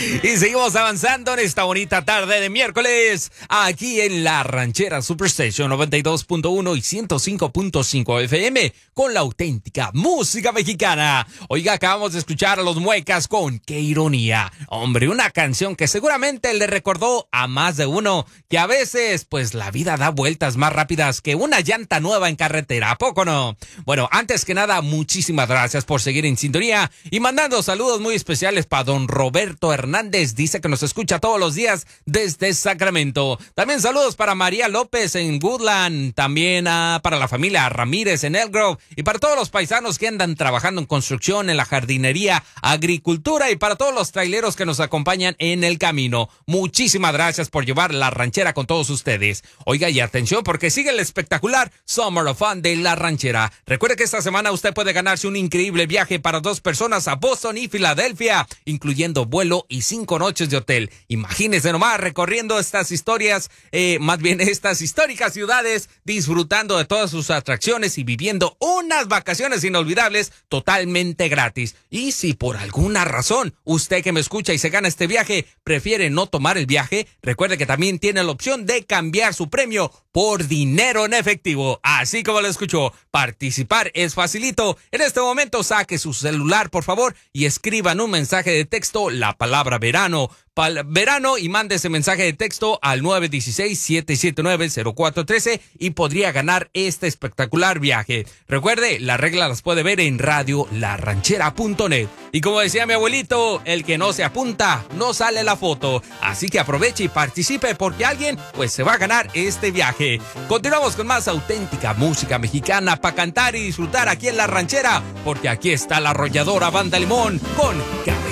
Y seguimos avanzando en esta bonita tarde de miércoles, aquí en la Ranchera Superstation 92.1 y 105.5 FM, con la auténtica música mexicana. Oiga, acabamos de escuchar a Los Muecas con Qué Ironía. Hombre, una canción que seguramente le recordó a más de uno que a veces, pues, la vida da vueltas más rápidas que una llanta nueva en carretera, ¿a poco no? Bueno, antes que nada, muchísimas gracias por seguir en sintonía y mandando saludos muy especiales para don Roberto Hernández, dice que nos escucha todos los días desde Sacramento. También saludos para María López en Woodland, también para la familia Ramírez en Elk Grove y para todos los paisanos que andan trabajando en construcción, en la jardinería, agricultura y para todos los traileros que nos acompañan en el camino. Muchísimas gracias por llevar la ranchera con todos ustedes. Oiga, y atención porque sigue el espectacular Summer of Fun de la ranchera. Recuerde que esta semana usted puede ganarse un increíble viaje para 2 personas a Boston y Filadelfia, incluyendo vuelo y 5 noches de hotel. Imagínese nomás recorriendo estas historias, estas históricas ciudades, disfrutando de todas sus atracciones y viviendo unas vacaciones inolvidables totalmente gratis. Y si por alguna razón usted que me escucha y se gana este viaje prefiere no tomar el viaje, recuerde que también tiene la opción de cambiar su premio por dinero en efectivo. Así como lo escuchó, participar es facilito. En este momento saque su celular, por favor, y escriban un mensaje de texto, la palabra verano, y mande ese mensaje de texto al 916-779-0413 y podría ganar este espectacular viaje. Recuerde, las reglas las puede ver en radiolaranchera.net. Y como decía mi abuelito, el que no se apunta, no sale la foto. Así que aproveche y participe porque alguien, pues, se va a ganar este viaje. Continuamos con más auténtica música mexicana para cantar y disfrutar aquí en La Ranchera, porque aquí está la arrolladora Banda Limón con Cabeza